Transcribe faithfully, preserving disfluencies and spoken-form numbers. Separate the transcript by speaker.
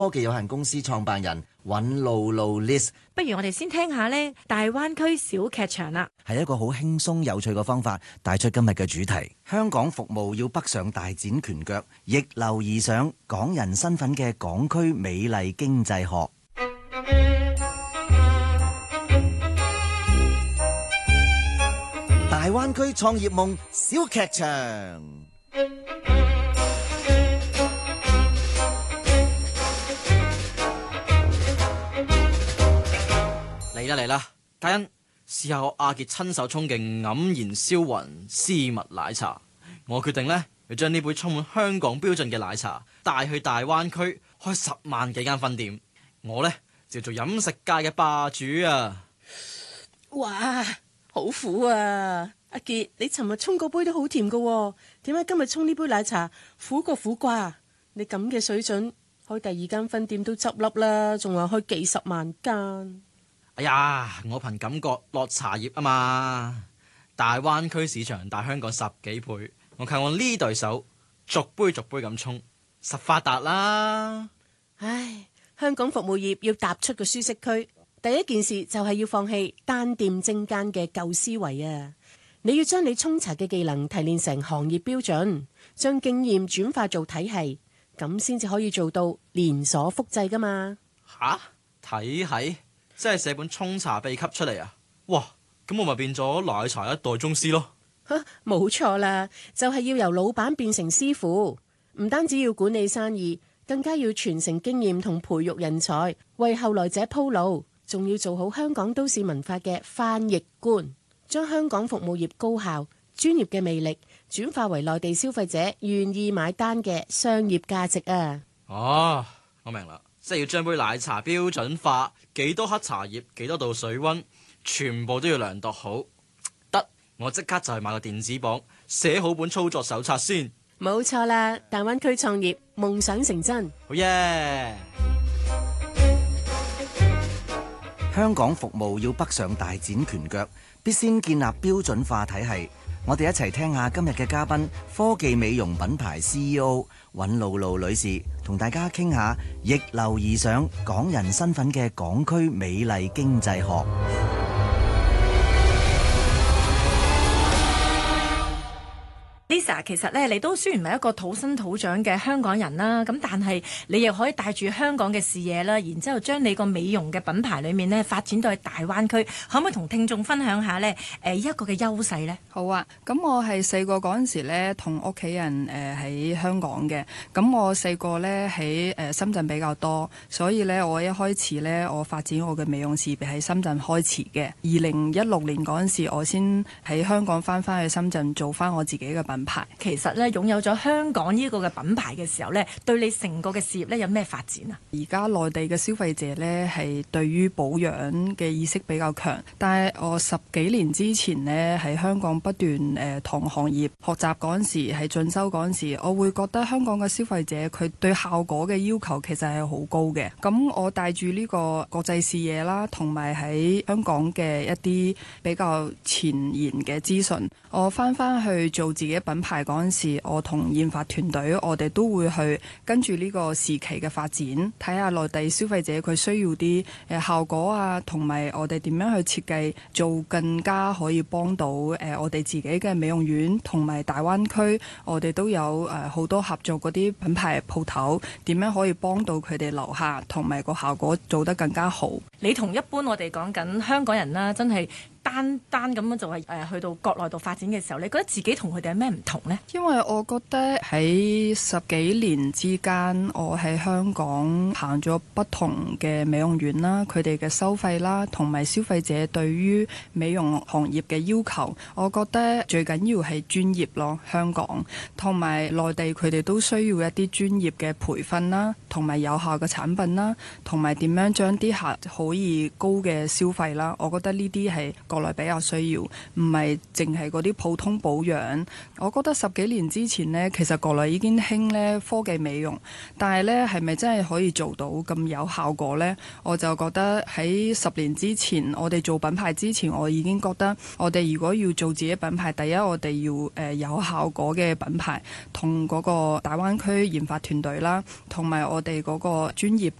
Speaker 1: 科技有限公司創辦人尹露露 Liz。
Speaker 2: 不如我哋先聽下呢大灣區小劇場啦，
Speaker 1: 係一個好輕鬆有趣嘅方法，帶出今日嘅主題。香港服務要北上大展拳腳，逆流而上，港人身份嘅港區美麗經濟學。大灣區創業夢小劇場，
Speaker 3: 嚟啦嚟啦！嘉欣，試下我阿傑親手沖嘅黯然銷魂絲襪奶茶。我決定呢，要將呢杯充滿香港標準嘅奶茶帶去大灣區開十萬幾間分店。我呢，就做飲食界嘅霸主啊！
Speaker 4: 哇！好苦啊！阿傑，你尋日沖嗰杯都好甜噶，點解今日沖呢杯奶茶苦過苦瓜？你咁嘅水準，開第二間分店都執笠啦，仲話開幾十萬間。
Speaker 3: 哎呀，我憑感覺落茶葉啊嘛！大灣區市場大香港十幾倍，我靠我呢對手逐杯逐杯咁沖，實發達啦！
Speaker 4: 唉，香港服務業要踏出個舒適區。第一件事就係要放棄單店精耕嘅舊思維啊！你要將你沖茶嘅技能提煉成行業標準，將經驗轉化做體系，咁先至可以做到連鎖複製噶嘛？
Speaker 3: 吓？體系？即係寫本沖茶秘笈出嚟啊！哇！咁我咪變咗奶茶一代宗師咯？
Speaker 4: 吓，冇錯啦，就係要由老闆變成師傅，唔單止要管理生意，更加要傳承經驗同培育人才，為後來者鋪路。仲要做好香港都市文化嘅翻譯官，將香港服務業高效、專業嘅魅力轉化為內地消費者願意買單嘅商業價值啊！
Speaker 3: 哦，我明啦，即係要將杯奶茶標準化，幾多克茶葉，幾多度水溫，全部都要量度好。得，我即刻就去買個電子磅，寫好本操作手冊先。
Speaker 4: 冇錯啦，大灣區創業，夢想成真。
Speaker 3: 好耶！
Speaker 1: 香港服務要北上大展拳腳，必先建立標準化體系。我哋一齊聽下今日嘅嘉賓，科技美容品牌 C E O 尹露露女士，同大家傾下逆流而上，港人身份嘅港區美麗經濟學。
Speaker 2: Lisa， 其實咧，你都雖然唔係一個土生土長嘅香港人啦，咁但係你又可以帶住香港嘅視野啦，然之後將你個美容嘅品牌裏面咧發展到去大灣區，可唔可以同聽眾分享下咧？誒一個嘅優勢呢？
Speaker 5: 好啊，咁我係細個嗰陣時咧，同屋企人誒喺香港嘅，咁我細個咧喺誒深圳比較多，所以咧我一開始咧我發展我嘅美容事業喺深圳開始嘅。二零一六年嗰陣時，我先喺香港翻翻去深圳做翻我自己嘅品牌。
Speaker 2: 其實咧，擁有咗香港呢個嘅品牌嘅時候咧，對你成個嘅事業咧有咩發展啊？
Speaker 5: 而家內地嘅消費者咧係對於保養嘅意識比較強，但係我十幾年之前呢，喺香港不斷誒同行業學習嗰陣時，喺進修嗰陣時，我會覺得香港嘅消費者佢對效果嘅要求其實係好高嘅。咁我帶住呢個國際視野啦，同埋喺香港嘅一啲比較前沿嘅資訊，我翻翻去做自己品牌嗰陣時，我同研發團隊，我哋都會去跟住呢個時期嘅發展，睇下內地消費者佢需要啲誒效果啊，同埋我哋點樣去設計，做更加可以幫到誒我哋自己嘅美容院，同埋大灣區，我哋都有誒好多合作嗰啲品牌鋪頭，點樣可以幫到佢哋留下，同埋個效果做得更加好。
Speaker 2: 你同一般我哋講緊香港人啦，真係單單咁樣就係誒去到國內度發展嘅時候，你覺得自己同佢哋有咩唔同呢？
Speaker 5: 因為我覺得喺十幾年之間，我喺香港行咗不同嘅美容院啦，佢哋嘅收費啦，同埋消費者對於美容行業嘅要求，我覺得最緊要係專業咯。香港同埋內地佢哋都需要一啲專業嘅培訓啦，同埋有效嘅產品啦，同埋點樣將啲客可以高嘅消費啦。我覺得呢啲係國內比較需要，唔係淨係嗰啲普通保養。我覺得十幾年之前呢，其實國內已經興咧科技美容，但係呢係咪真係可以做到咁有效果呢？我就覺得喺十年之前，我哋做品牌之前，我已經覺得我哋如果要做自己品牌，第一我哋要誒、呃、有效果嘅品牌，同嗰個大灣區研發團隊啦，同埋我哋嗰個專業